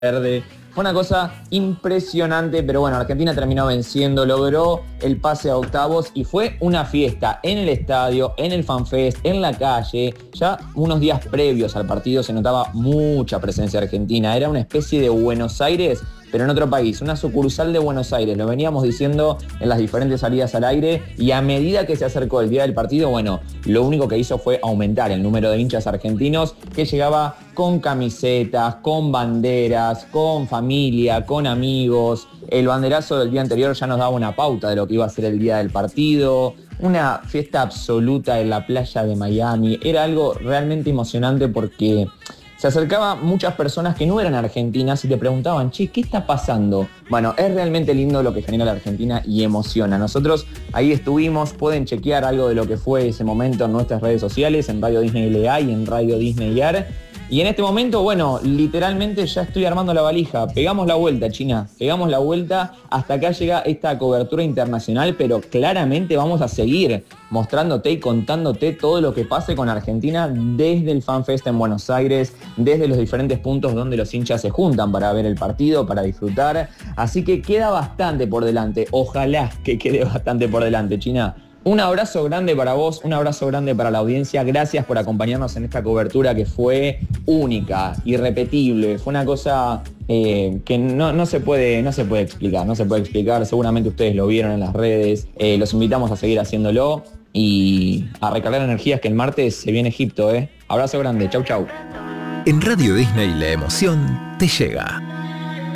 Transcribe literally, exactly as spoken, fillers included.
verde. Fue una cosa impresionante, pero bueno, Argentina terminó venciendo, logró el pase a octavos y fue una fiesta en el estadio, en el FanFest, en la calle. Ya unos días previos al partido se notaba mucha presencia argentina. Era una especie de Buenos Aires, pero en otro país, una sucursal de Buenos Aires. Lo veníamos diciendo en las diferentes salidas al aire y a medida que se acercó el día del partido, bueno, lo único que hizo fue aumentar el número de hinchas argentinos que llegaba con camisetas, con banderas, con familia, con amigos. El banderazo del día anterior ya nos daba una pauta de lo que iba a ser el día del partido. Una fiesta absoluta en la playa de Miami. Era algo realmente emocionante porque se acercaban muchas personas que no eran argentinas y te preguntaban, che, ¿qué está pasando? Bueno, es realmente lindo lo que genera la Argentina y emociona. Nosotros ahí estuvimos, pueden chequear algo de lo que fue ese momento en nuestras redes sociales, en Radio Disney L A y en Radio Disney A R. Y en este momento, bueno, literalmente ya estoy armando la valija. Pegamos la vuelta, China. Pegamos la vuelta. Hasta acá llega esta cobertura internacional, pero claramente vamos a seguir mostrándote y contándote todo lo que pase con Argentina desde el FanFest en Buenos Aires, desde los diferentes puntos donde los hinchas se juntan para ver el partido, para disfrutar. Así que queda bastante por delante. Ojalá que quede bastante por delante, China. Un abrazo grande para vos, un abrazo grande para la audiencia. Gracias por acompañarnos en esta cobertura que fue única, irrepetible. Fue una cosa eh, que no, no, se puede, no se puede explicar, no se puede explicar. Seguramente ustedes lo vieron en las redes. Eh, los invitamos a seguir haciéndolo y a recargar energías que el martes se viene Egipto. ¿eh? Abrazo grande, chau chau. En Radio Disney la emoción te llega.